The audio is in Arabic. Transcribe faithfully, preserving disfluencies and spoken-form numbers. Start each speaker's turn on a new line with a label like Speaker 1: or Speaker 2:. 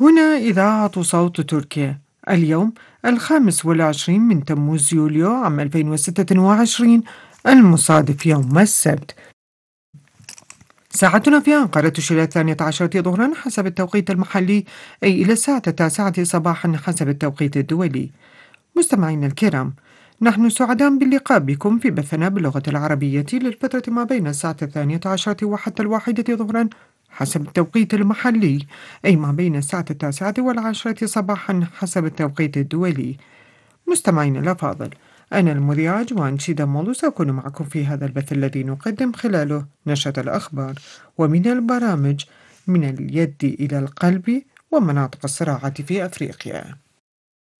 Speaker 1: هنا إذاعة صوت تركيا. اليوم الخامس والعشرين من تموز يوليو عام ألفين وستة وعشرين، المصادف يوم السبت. ساعتنا في أنقرة تشير إلى الثانية عشرة ظهرا حسب التوقيت المحلي، أي إلى الساعة التاسعة صباحا حسب التوقيت الدولي. مستمعينا الكرام، نحن سعداء باللقاء بكم في بثنا باللغة العربية للفترة ما بين الساعة الثانية عشرة وحتى الواحدة ظهرا حسب التوقيت المحلي، أي ما بين الساعة التاسعة والعشرة صباحا حسب التوقيت الدولي. مستمعينا الأفاضل، أنا المذيعة جوان شيدا مولو سأكون معكم في هذا البث الذي نقدم خلاله نشرة الأخبار ومن البرامج من اليد إلى القلب ومناطق الصراعات في أفريقيا.